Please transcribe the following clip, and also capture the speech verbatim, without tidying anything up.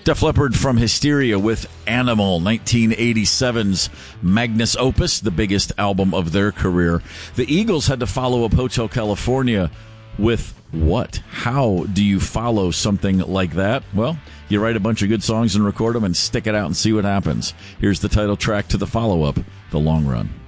Def Leppard from Hysteria with Animal, nineteen eighty-seven's magnus opus, the biggest album of their career. The Eagles had to follow up Hotel California with what? How do you follow something like that? Well, you write a bunch of good songs and record them and stick it out and see what happens. Here's the title track to the follow-up, The Long Run.